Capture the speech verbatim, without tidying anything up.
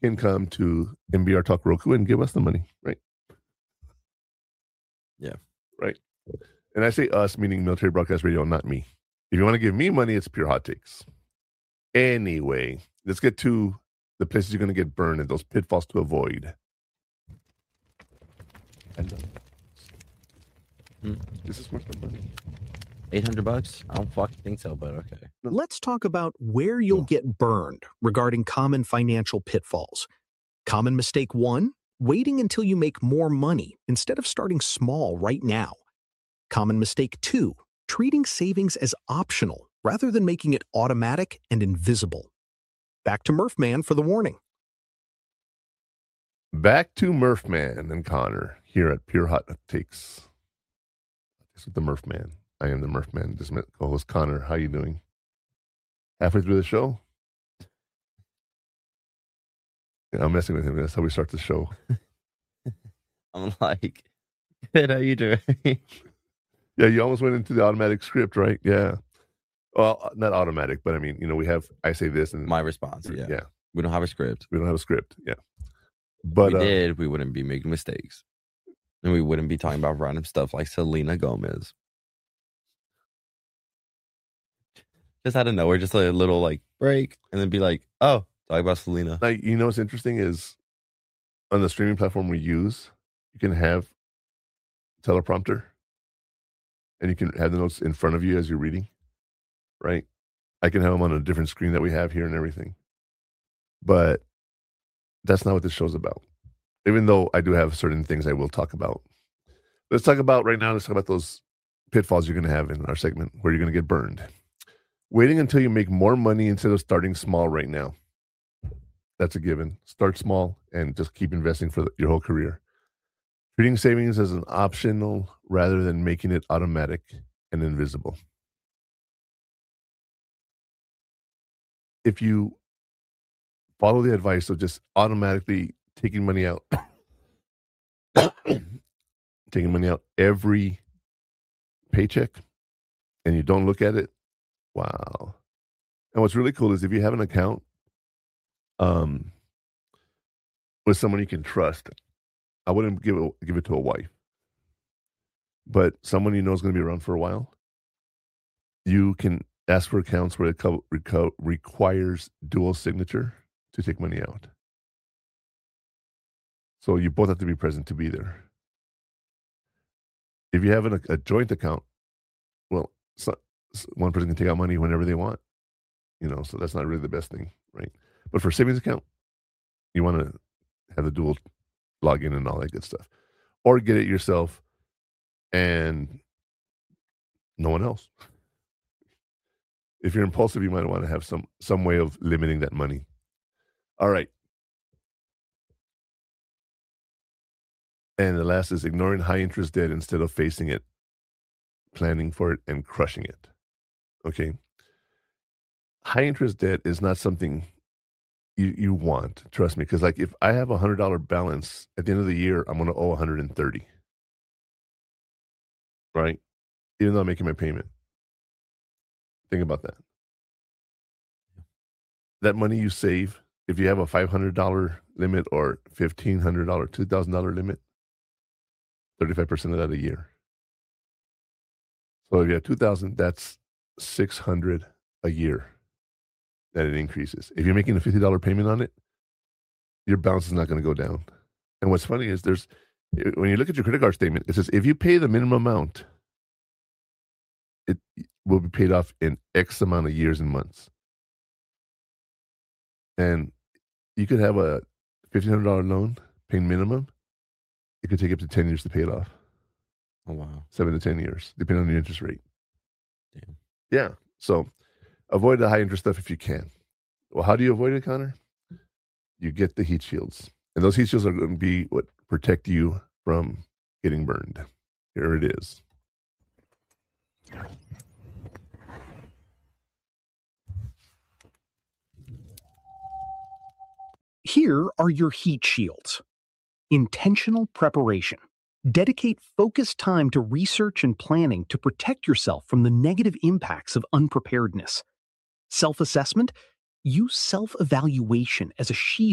can come to M B R Talk Roku and give us the money, right? Yeah. Right. And I say us, meaning Military Broadcast Radio, not me. If you want to give me money, it's Pure Hot Takes. Anyway, let's get to the places you're going to get burned and those pitfalls to avoid. And, uh, Hmm. This is worth the money. eight hundred bucks? I don't fucking think so, but okay. Let's talk about where you'll No. get burned regarding common financial pitfalls. Common mistake one, waiting until you make more money instead of starting small right now. Common mistake two, treating savings as optional rather than making it automatic and invisible. Back to Murph Man for the warning. Back to Murph Man and Connor here at Pure Hot Takes. This is the Murph Man. I am the Murph Man. This is my co-host Connor. How you doing? Halfway through the show? Yeah, I'm messing with him. That's how we start the show. I'm like, good, how you doing? Yeah, you almost went into the automatic script, right? Yeah. Well, not automatic, but I mean, you know, we have, I say this and My response, yeah. yeah, We don't have a script. we don't have a script. Yeah. But we uh, did, we wouldn't be making mistakes. And we wouldn't be talking about random stuff like Selena Gomez. Just out of nowhere, just a little like break, and then be like, oh, talk about Selena. like, you know, what's interesting is on the streaming platform we use, you can have teleprompter and you can have the notes in front of you as you're reading, right? I can have them on a different screen that we have here and everything. But that's not what this show's about. Even though I do have certain things I will talk about. Let's talk about right now, let's talk about those pitfalls you're going to have in our segment where you're going to get burned. Waiting until you make more money instead of starting small right now. That's a given. Start small and just keep investing for the, your whole career. Treating savings as an optional rather than making it automatic and invisible. If you follow the advice of just automatically taking money out, taking money out every paycheck, and you don't look at it, wow. And what's really cool is if you have an account um, with someone you can trust, I wouldn't give it, give it to a wife, but someone you know is going to be around for a while, you can ask for accounts where it co- reco- requires dual signature to take money out. So you both have to be present to be there. If you have an, a joint account, well, so, so one person can take out money whenever they want, you know, so that's not really the best thing, right? But for savings account, you want to have the dual login and all that good stuff. Or get it yourself and no one else. If you're impulsive, you might want to have some some way of limiting that money. All right. And the last is ignoring high interest debt instead of facing it, planning for it, and crushing it. Okay. High interest debt is not something you, you want, trust me. Because like if I have a hundred dollar balance at the end of the year, I'm going to owe one hundred thirty. Right? Even though I'm making my payment. Think about that. That money you save, if you have a five hundred dollar limit or fifteen hundred dollar, two thousand dollar limit, thirty-five percent of that a year. So if you have two thousand, that's six hundred a year that it increases. If you're making a fifty dollar payment on it, your balance is not going to go down. And what's funny is there's, when you look at your credit card statement, it says if you pay the minimum amount, it will be paid off in X amount of years and months. And you could have a fifteen hundred dollar loan paying minimum. It could take up to ten years to pay it off. Oh, wow. Seven to ten years, depending on the interest rate. Damn. Yeah. So avoid the high interest stuff if you can. Well, how do you avoid it, Connor? You get the heat shields. And those heat shields are going to be what protect you from getting burned. Here it is. Here are your heat shields. Intentional preparation. Dedicate focused time to research and planning to protect yourself from the negative impacts of unpreparedness. Self-assessment. Use self-evaluation as a shield